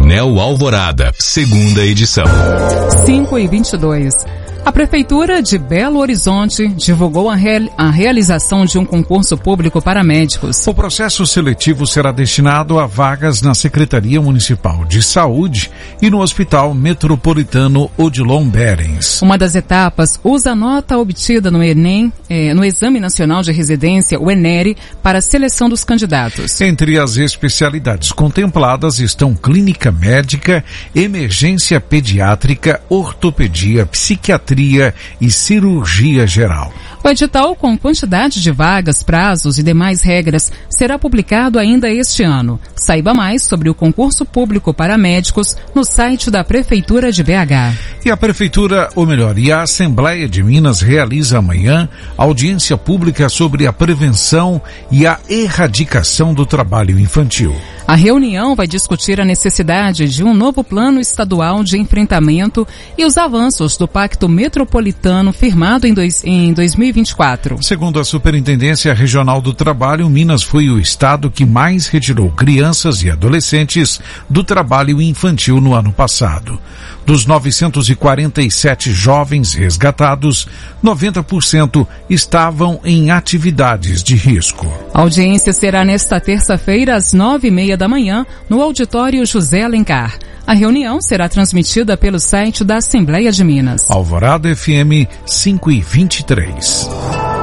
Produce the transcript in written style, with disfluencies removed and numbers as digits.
Painel Alvorada, segunda edição. 5h22. A Prefeitura de Belo Horizonte divulgou a realização de um concurso público para médicos. O processo seletivo será destinado a vagas na Secretaria Municipal de Saúde e no Hospital Metropolitano Odilon Berens. Uma das etapas usa a nota obtida no Enem, no Exame Nacional de Residência, o ENERE, para a seleção dos candidatos. Entre as especialidades contempladas estão clínica médica, emergência pediátrica, ortopedia, psiquiatria e cirurgia geral. O edital, com quantidade de vagas, prazos e demais regras, será publicado ainda este ano. Saiba mais sobre o concurso público para médicos no site da Prefeitura de BH. E a Prefeitura, ou melhor, a Assembleia de Minas realiza amanhã audiência pública sobre a prevenção e a erradicação do trabalho infantil. A reunião vai discutir a necessidade de um novo plano estadual de enfrentamento e os avanços do Pacto Metropolitano firmado em 2024. Segundo a Superintendência Regional do Trabalho, Minas foi o estado que mais retirou crianças e adolescentes do trabalho infantil no ano passado. Dos 947 jovens resgatados, 90% estavam em atividades de risco. A audiência será nesta terça-feira às 9h30 da manhã no auditório José Alencar. A reunião será transmitida pelo site da Assembleia de Minas. Alvorada FM 5h23.